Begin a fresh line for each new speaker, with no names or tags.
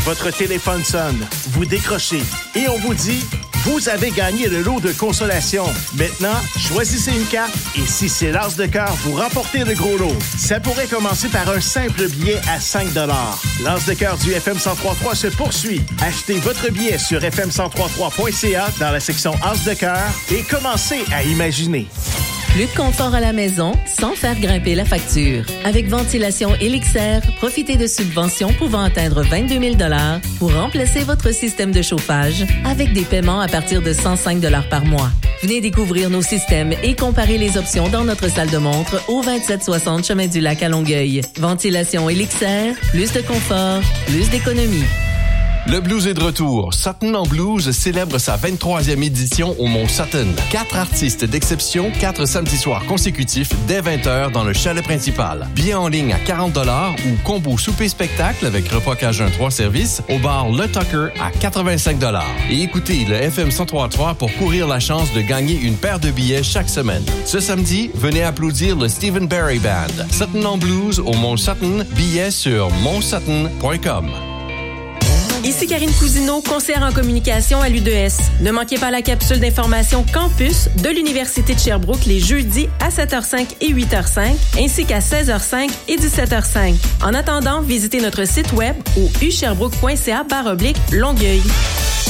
Votre téléphone sonne, vous décrochez et on vous dit « Vous avez gagné le lot de consolation. Maintenant, choisissez une carte et si c'est l'as de cœur, vous remportez le gros lot. Ça pourrait commencer par un simple billet à 5 $. L'as de cœur du FM 1033 se poursuit. Achetez votre billet sur fm1033.ca dans la section As de cœur et commencez à imaginer.
Plus de confort à la maison sans faire grimper la facture. Avec Ventilation Elixair, profitez de subventions pouvant atteindre 22 000 $ pour remplacer votre système de chauffage avec des paiements à partir de 105 $ par mois. Venez découvrir nos systèmes et comparer les options dans notre salle de montre au 2760 Chemin du Lac à Longueuil. Ventilation Elixair, plus de confort, plus d'économie.
Le blues est de retour. Sutton en Blues célèbre sa 23e édition au Mont Sutton. 4 artistes d'exception, 4 samedis soirs consécutifs dès 20h dans le chalet principal. Billets en ligne à 40 $ ou combo souper-spectacle avec repas cajun 3 services au bar Le Tucker à 85 $. Et écoutez le FM 103.3 pour courir la chance de gagner une paire de billets chaque semaine. Ce samedi, venez applaudir le Stephen Barry Band. Sutton en Blues au Mont Sutton. Billets sur montsutton.com.
Ici Karine Cousineau, conseillère en communication à l'U2S. Ne manquez pas la capsule d'information Campus de l'Université de Sherbrooke les jeudis à 7h05 et 8h05, ainsi qu'à 16h05 et 17h05. En attendant, visitez notre site web au usherbrooke.ca/Longueuil.